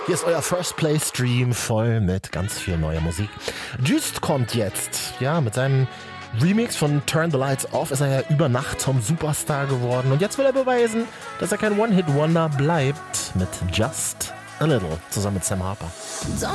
Hier ist euer First Play Stream voll mit ganz viel neuer Musik. Just kommt jetzt, ja, mit seinem Remix von Turn the Lights Off ist er ja über Nacht zum Superstar geworden. Und jetzt will er beweisen, dass er kein One-Hit-Wonder bleibt mit Just a Little zusammen mit Sam Harper.